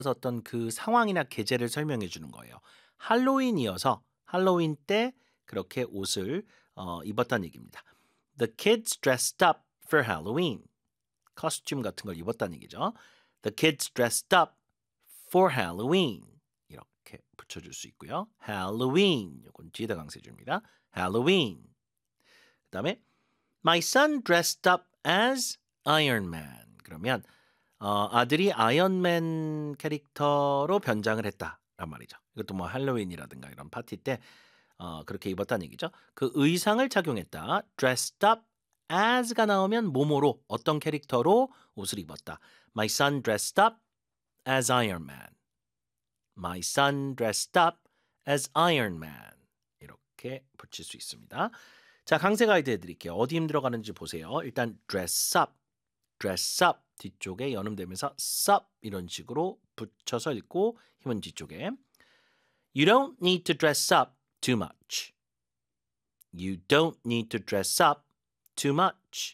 어떤 그 상황이나 계절을 설명해 주는 거예요. 할로윈이어서 할로윈 때 그렇게 옷을 입었다는 얘기입니다. The kids dressed up for Halloween. 코스튬 같은 걸 입었다는 얘기죠. The kids dressed up for Halloween. 이렇게 붙여줄 수 있고요. Halloween. 이건 뒤에다 강조해 줍니다. Halloween. 그다음에 My son dressed up as Iron Man. 그러면 아들이 아이언맨 캐릭터로 변장을 했다란 말이죠. 이것도 뭐 할로윈이라든가 이런 파티 때 그렇게 입었다는 얘기죠. 그 의상을 착용했다. dressed up as가 나오면 뭐뭐로 어떤 캐릭터로 옷을 입었다. My son dressed up as Iron Man. My son dressed up as Iron Man. 이렇게 붙일 수 있습니다. 자, 강세 가이드 해드릴게요. 어디 힘 들어가는지 보세요. 일단 dress up, dress up 뒤쪽에 연음되면서 sup 이런 식으로 붙여서 읽고 힘은 뒤쪽에. You don't need to dress up too much. You don't need to dress up too much.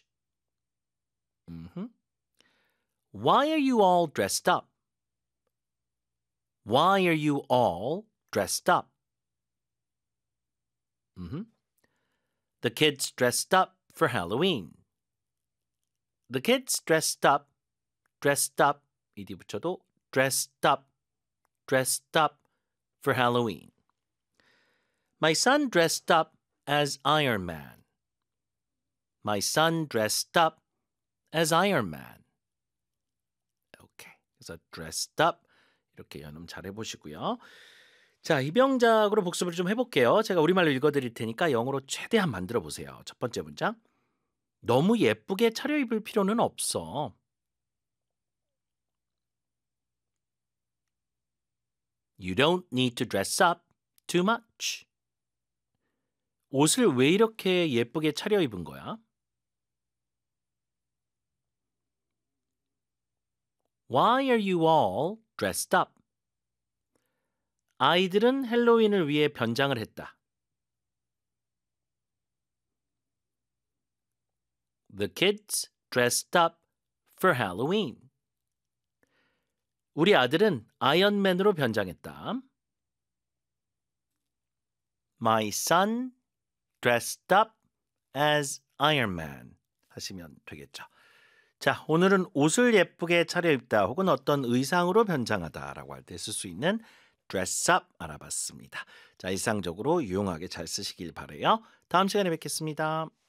Why are you all dressed up? Why are you all dressed up? The kids dressed up for Halloween. The kids dressed up 이디 붙여도 dressed up for Halloween. My son dressed up as Iron Man. My son dressed up as Iron Man. 오케이. 그래서 dressed up 이렇게 연음 잘 해보시고요. 자, 입영작으로 복습을 좀 해볼게요. 제가 우리말로 읽어드릴 테니까 영어로 최대한 만들어 보세요. 첫 번째 문장. 너무 예쁘게 차려입을 필요는 없어. You don't need to dress up too much. 옷을 왜 이렇게 예쁘게 차려입은 거야? Why are you all dressed up? 아이들은 헬로윈을 위해 변장을 했다. The kids dressed up for Halloween. 우리 아들은 아이언맨으로 변장했다. My son dressed up as Iron Man 하시면 되겠죠. 자, 오늘은 옷을 예쁘게 차려입다 혹은 어떤 의상으로 변장하다라고 할 때 쓸 수 있는 dress up 알아봤습니다. 자, 일상적으로 유용하게 잘 쓰시길 바라요. 다음 시간에 뵙겠습니다.